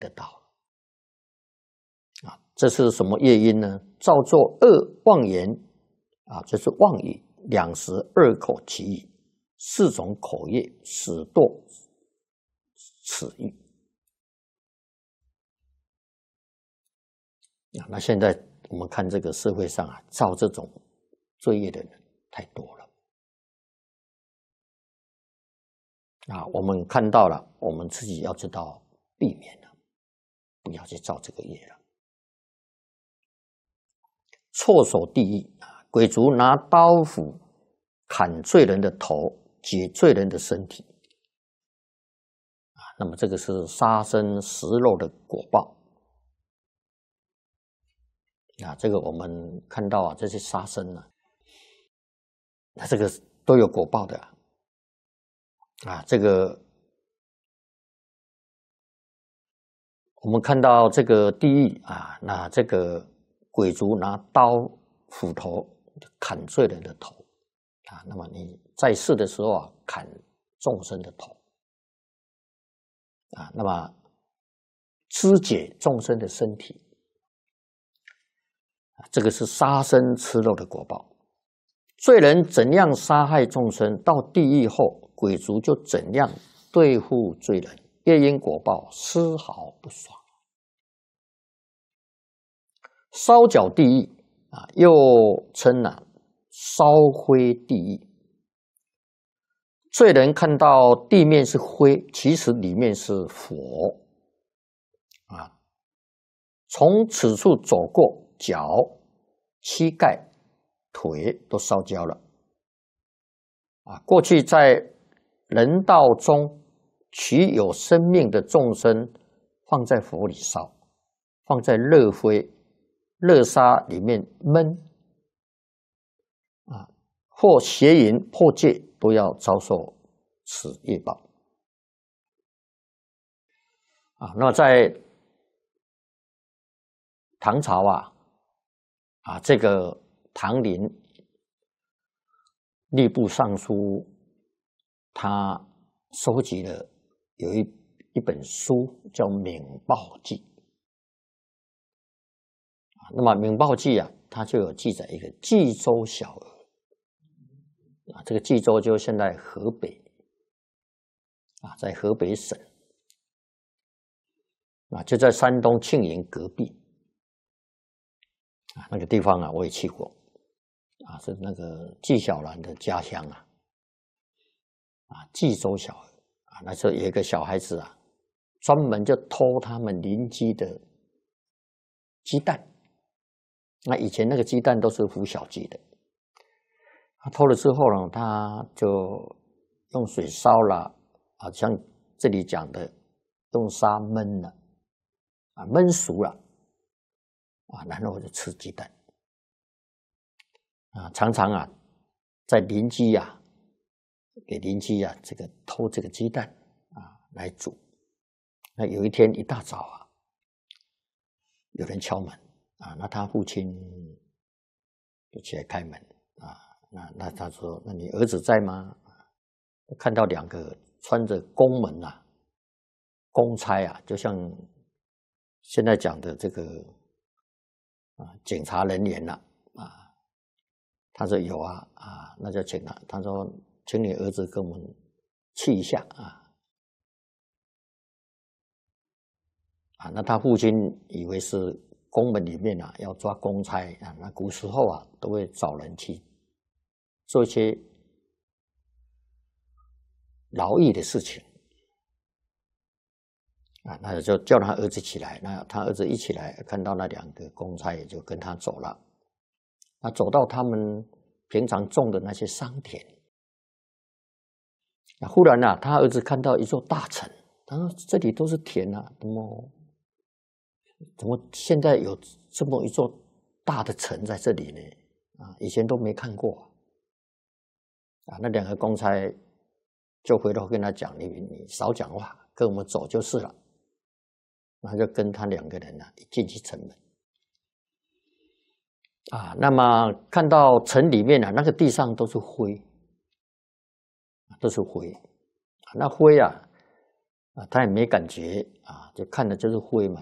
得到啊。这是什么业因呢？造作恶妄言啊，这是妄语，两时二口其语，四种口业，使堕此欲。那现在我们看这个社会上啊，造这种罪业的人太多了啊。我们看到了，我们自己要知道避免了，不要去造这个业了。错手地狱啊，鬼卒拿刀斧砍罪人的头，解罪人的身体啊。那么这个是杀生食肉的果报。啊，这个我们看到啊，这些杀生啊，那这个都有果报的啊。这个我们看到这个地狱啊，那这个鬼卒拿刀斧头砍罪人的头啊。那么你在世的时候啊，砍众生的头啊，那么肢解众生的身体。这个是杀生吃肉的果报。罪人怎样杀害众生，到地狱后，鬼卒就怎样对付罪人，业因果报丝毫不爽。烧脚地狱啊，又称烧灰地狱。罪人看到地面是灰，其实里面是火啊。从此处走过，脚、膝盖、腿都烧焦了啊！过去在人道中取有生命的众生，放在火里烧，放在热灰、热沙里面焖啊，或邪淫破戒，都要遭受此业报啊。那在唐朝这个唐林吏部尚书，他收集了有一本书叫《闽报记》那么《闽报记》它就有记载一个冀州小儿这个冀州就现在河北在河北省就在山东庆云隔壁那个地方我也去过是那个纪晓岚的家乡冀州小儿那时候有一个小孩子专门就偷他们邻居的鸡蛋。那以前那个鸡蛋都是孵小鸡的，他偷了之后呢，他就用水烧了像这里讲的用沙焖了焖熟了然后就吃鸡蛋常常在邻居给邻居这个偷这个鸡蛋来煮。那有一天一大早有人敲门那他父亲就起来开门那他说：“那你儿子在吗？”看到两个穿着公文公差就像现在讲的这个检察人员他说有那就请他。他说：“请你儿子跟我们去一下那他父亲以为是公门里面要抓公差那古时候都会找人去做一些劳役的事情那就叫他儿子起来。那他儿子一起来，看到那两个公差也就跟他走了。那走到他们平常种的那些桑田，那忽然他儿子看到一座大城，他说：“这里都是田怎么现在有这么一座大的城在这里呢？以前都没看过那两个公差就回头跟他讲：“你少讲话，跟我们走就是了。”然后就跟他两个人一进去城门那么看到城里面那个地上都是灰，都是灰那灰他也没感觉啊，就看的就是灰嘛。